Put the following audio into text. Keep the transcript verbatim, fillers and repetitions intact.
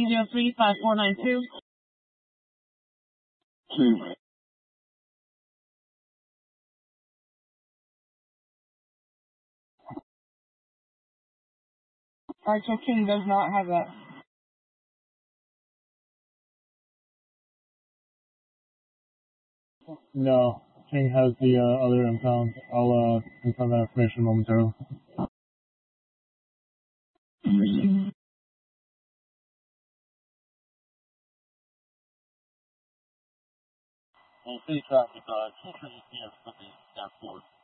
three zero three, five four nine two. Two. Alright, so King does not have that. No, King has the uh, other impound. I'll uh, confirm that information momentarily. Well, city traffic, uh, two three P M, something down forward.